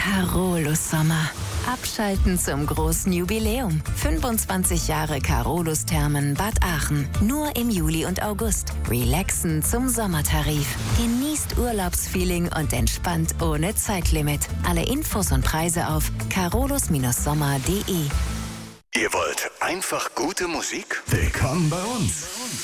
Carolus Sommer. Abschalten zum großen Jubiläum. 25 Jahre Carolus Thermen Bad Aachen. Nur im Juli und August. Relaxen zum Sommertarif. Genießt Urlaubsfeeling und entspannt ohne Zeitlimit. Alle Infos und Preise auf carolus-sommer.de. Ihr wollt einfach gute Musik? Willkommen bei uns.